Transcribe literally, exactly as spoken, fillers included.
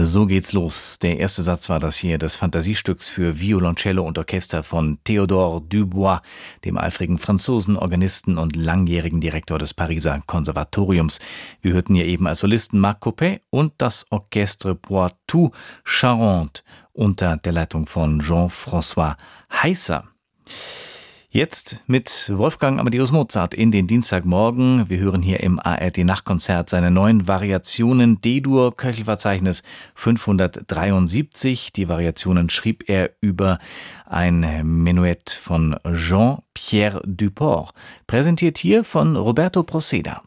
So geht's los. Der erste Satz war das hier des Fantasiestücks für Violoncello und Orchester von Théodore Dubois, dem eifrigen Franzosen, Organisten und langjährigen Direktor des Pariser Konservatoriums. Wir hörten hier eben als Solisten Marc Coppet und das Orchestre Poitou Charente unter der Leitung von Jean-François Heisser. Jetzt mit Wolfgang Amadeus Mozart in den Dienstagmorgen. Wir hören hier im A R D-Nachtkonzert seine neuen Variationen D-Dur, Köchelverzeichnis fünfhundertdreiundsiebzig. Die Variationen schrieb er über ein Menuett von Jean-Pierre Duport. Präsentiert hier von Roberto Proceda.